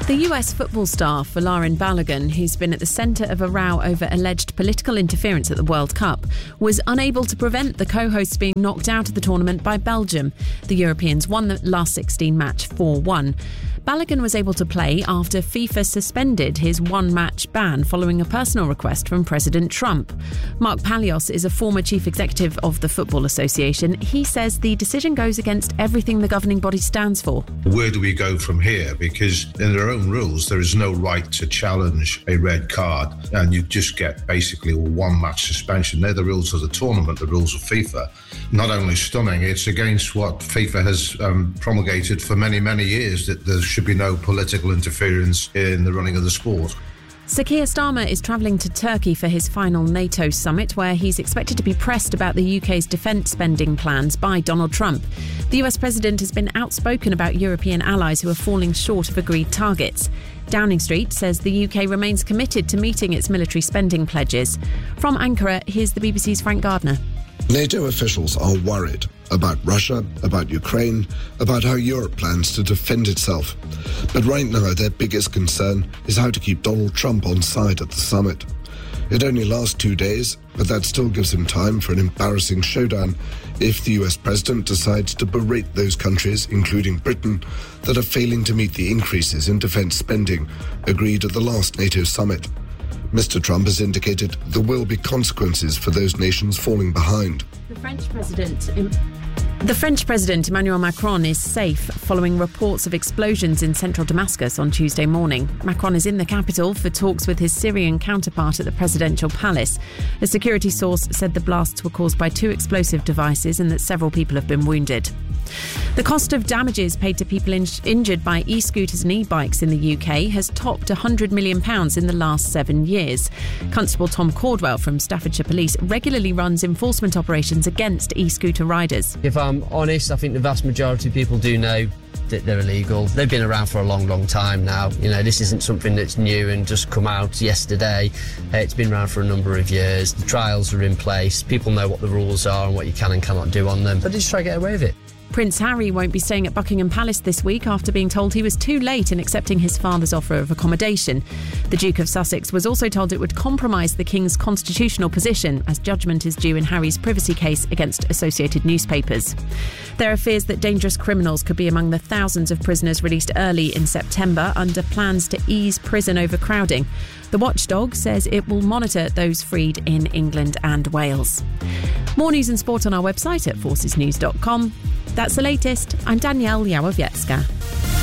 The US football star Folarin Balogun, who's been at the centre of a row over alleged political interference at the World Cup, was unable to prevent the co-hosts being knocked out of the tournament by Belgium. The Europeans won the last 16 match 4-1. Balogun was able to play after FIFA suspended his one-match ban following a personal request from President Trump. Mark Palios is a former chief executive of the Football Association. He says the decision goes against everything the governing body stands for. Where do we go from here? Because in their own rules, there is no right to challenge a red card, and you just get basically a one-match suspension. They're the rules of the tournament, the rules of FIFA. Not only stunning, it's against what FIFA has promulgated for many, many years, that there should be no political interference in the running of the sport. Sir Keir Starmer is travelling to Turkey for his final NATO summit, where he's expected to be pressed about the UK's defence spending plans by Donald Trump. The US president has been outspoken about European allies who are falling short of agreed targets. Downing Street says the UK remains committed to meeting its military spending pledges. From Ankara, here's the BBC's Frank Gardner. NATO officials are worried about Russia, about Ukraine, about how Europe plans to defend itself. But right now, their biggest concern is how to keep Donald Trump on side at the summit. It only lasts 2 days, but that still gives him time for an embarrassing showdown if the US president decides to berate those countries, including Britain, that are failing to meet the increases in defence spending agreed at the last NATO summit. Mr. Trump has indicated there will be consequences for those nations falling behind. The French President Emmanuel Macron is safe following reports of explosions in central Damascus on Tuesday morning. Macron is in the capital for talks with his Syrian counterpart at the presidential palace. A security source said the blasts were caused by 2 explosive devices and that several people have been wounded. The cost of damages paid to people injured by e-scooters and e-bikes in the UK has topped £100 million in the last 7 years. Constable Tom Caldwell from Staffordshire Police regularly runs enforcement operations against e-scooter riders. If I'm honest, I think the vast majority of people do know that they're illegal. They've been around for a long, long time now. You know, this isn't something that's new and just come out yesterday. It's been around for a number of years. The trials are in place. People know what the rules are and what you can and cannot do on them. But they just try to get away with it. Prince Harry won't be staying at Buckingham Palace this week after being told he was too late in accepting his father's offer of accommodation. The Duke of Sussex was also told it would compromise the King's constitutional position, as judgment is due in Harry's privacy case against Associated Newspapers. There are fears that dangerous criminals could be among the thousands of prisoners released early in September under plans to ease prison overcrowding. The watchdog says it will monitor those freed in England and Wales. More news and sport on our website at forcesnews.com. That's the latest. I'm Danielle Yałowiecka.